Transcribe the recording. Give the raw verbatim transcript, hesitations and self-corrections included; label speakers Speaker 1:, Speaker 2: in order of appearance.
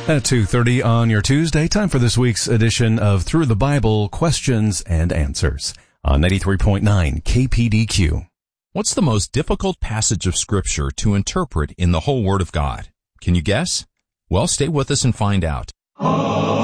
Speaker 1: At two thirty on your Tuesday, time for this week's edition of Through the Bible, Questions and Answers on ninety-three point nine K P D Q.
Speaker 2: What's the most difficult passage of Scripture to interpret in the whole Word of God? Can you guess? Well, stay with us and find out.